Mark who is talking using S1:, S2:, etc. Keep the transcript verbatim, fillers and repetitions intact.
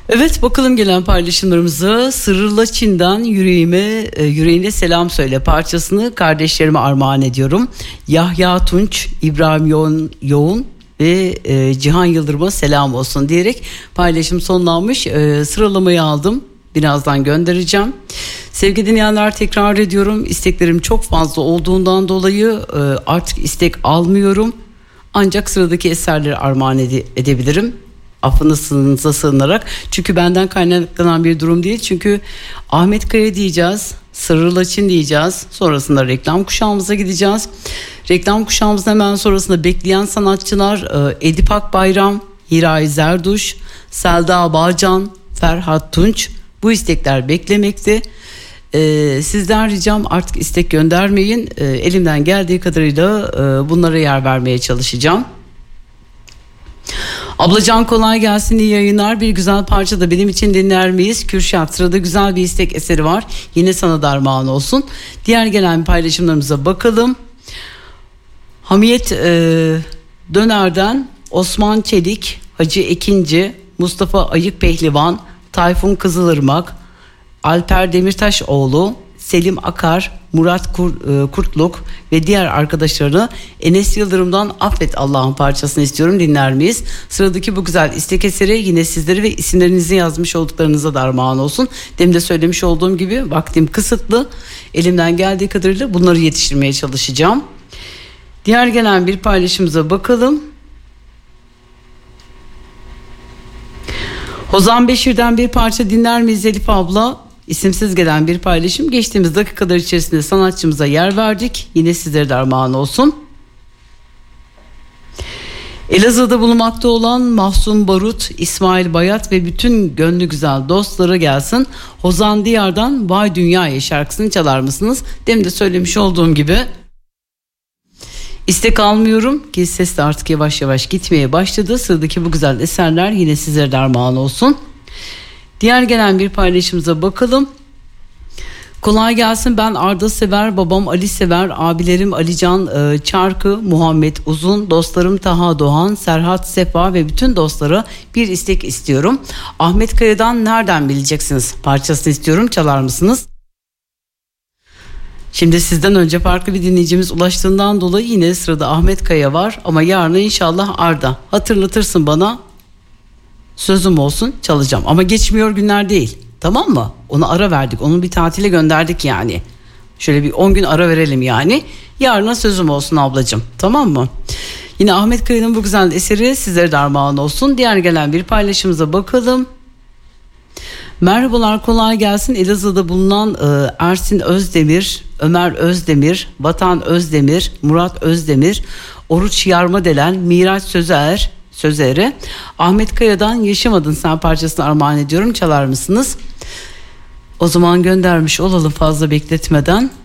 S1: Evet, bakalım gelen paylaşımlarımıza. Sırrı Laçin'den yüreğime e, yüreğine selam söyle parçasını kardeşlerime armağan ediyorum. Yahya Tunç, İbrahim Yoğun, Yoğun ve e, Cihan Yıldırım'a selam olsun diyerek paylaşım sonlanmış. E, sıralamayı aldım. Birazdan göndereceğim. Sevgili dinleyenler, tekrar ediyorum. İsteklerim çok fazla olduğundan dolayı e, artık istek almıyorum. Ancak sıradaki eserleri armağan ede- edebilirim. Affınıza sığınarak. Çünkü benden kaynaklanan bir durum değil. Çünkü Ahmet Kaya diyeceğiz. Sırrı Laçin diyeceğiz. Sonrasında reklam kuşağımıza gideceğiz. Reklam kuşağımızın hemen sonrasında bekleyen sanatçılar Edip Akbayram, Hiray Zerduş, Selda Bağcan, Ferhat Tunç. Bu istekler beklemekte. Ee, sizden ricam artık istek göndermeyin. Ee, elimden geldiği kadarıyla e, bunlara yer vermeye çalışacağım. Ablacan kolay gelsin, iyi yayınlar. Bir güzel parça da benim için dinler miyiz? Kürşat, sırada güzel bir istek eseri var. Yine sana da armağan olsun. Diğer gelen paylaşımlarımıza bakalım. Hamiyet e, Döner'den Osman Çelik, Hacı Ekinci, Mustafa Ayık Pehlivan, Tayfun Kızılırmak, Alper Demirtaşoğlu, Selim Akar, Murat Kur, e, Kurtluk ve diğer arkadaşlarını Enes Yıldırım'dan Affet Allah'ın parçasını istiyorum, dinler miyiz? Sıradaki bu güzel istek eseri yine sizleri ve isimlerinizi yazmış olduklarınıza da armağan olsun. Demin de söylemiş olduğum gibi vaktim kısıtlı. Elimden geldiği kadarıyla bunları yetiştirmeye çalışacağım. Diğer gelen bir paylaşımıza bakalım. Hozan Beşir'den bir parça dinler miyiz Elif abla? İsimsiz gelen bir paylaşım. Geçtiğimiz dakikalar içerisinde sanatçımıza yer verdik. Yine sizlere de armağan olsun. Elazığ'da bulunmakta olan Mahsun Barut, İsmail Bayat ve bütün gönlü güzel dostları gelsin. Hozan Diyar'dan Vay Dünya'ya şarkısını çalar mısınız? Demin de söylemiş olduğum gibi istek almıyorum ki ses de artık yavaş yavaş gitmeye başladı. Sıradaki bu güzel eserler yine sizlere de armağan olsun. Diğer gelen bir paylaşımıza bakalım. Kolay gelsin, ben Arda Sever, babam Ali Sever, abilerim Alican e, Çarkı, Muhammed Uzun, dostlarım Taha Doğan, Serhat Sefa ve bütün dostlara bir istek istiyorum. Ahmet Kaya'dan Nereden Bileceksiniz parçasını istiyorum, çalar mısınız? Şimdi sizden önce farklı bir dinleyicimiz ulaştığından dolayı yine sırada Ahmet Kaya var ama yarın inşallah Arda hatırlatırsın bana. Sözüm olsun, çalacağım ama geçmiyor günler değil, tamam mı? Onu ara verdik, onu bir tatile gönderdik yani. Şöyle bir on gün ara verelim yani. Yarına sözüm olsun ablacığım, tamam mı? Yine Ahmet Kaya'nın bu güzel eseri sizlere de armağan olsun. Diğer gelen bir paylaşımıza bakalım. Merhabalar, kolay gelsin. Elazığ'da bulunan e, Ersin Özdemir, Ömer Özdemir, Vatan Özdemir, Murat Özdemir, Oruç Yarmadelen, Miraç Sözer Sözer'e Ahmet Kaya'dan Yaşamadın Sen parçasını armağan ediyorum, çalar mısınız? O zaman göndermiş olalım fazla bekletmeden.